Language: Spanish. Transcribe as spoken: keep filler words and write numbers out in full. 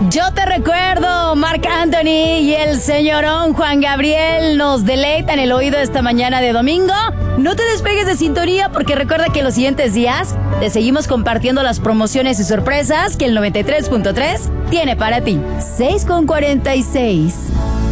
Yo te recuerdo, Marc Anthony y el señorón Juan Gabriel nos deleitan el oído esta mañana de domingo. No te despegues de sintonía porque recuerda que los siguientes días te seguimos compartiendo las promociones y sorpresas que el noventa y tres punto tres tiene para ti. seis con cuarenta y seis.